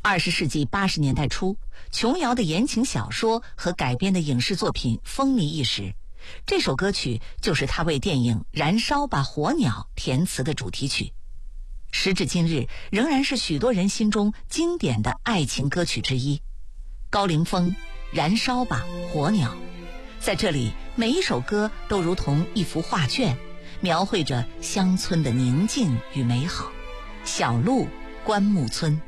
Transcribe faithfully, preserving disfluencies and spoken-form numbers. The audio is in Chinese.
二十世纪八十年代初，琼瑶的言情小说和改编的影视作品风靡一时。这首歌曲就是她为电影《燃烧吧火鸟》填词的主题曲。时至今日，仍然是许多人心中经典的爱情歌曲之一。高凌风《燃烧吧火鸟》，在这里每一首歌都如同一幅画卷，描绘着乡村的宁静与美好。小路关木村。